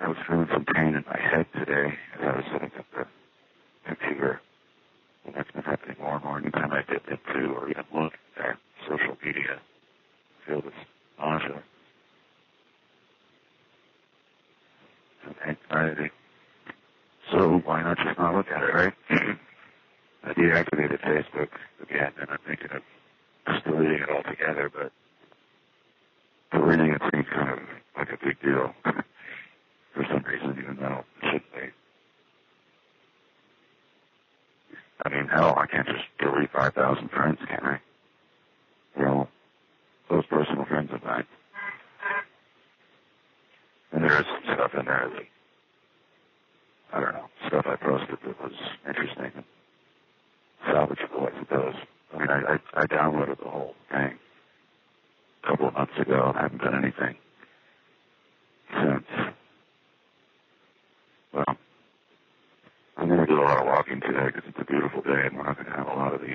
I was feeling some pain in my head today as I was sitting at the computer. And that's been happening more and more. Anytime I dip into or even look at social media, I feel this nausea and anxiety. So why not just not look at it, right? I deactivated Facebook again, and I'm thinking of just deleting it altogether, but deleting it seems kind of like a big deal for some reason, even though it shouldn't be. I mean, hell, I can't just delete 5,000 friends, can I? They're all close personal friends of mine. And there is some stuff in there that, I don't know, stuff I posted that was interesting and salvageable, I suppose. I mean, I downloaded the whole thing a couple of months ago and I haven't done anything since. Well, I'm going to do a lot of walking today because it's a beautiful day and we're not going to have a lot of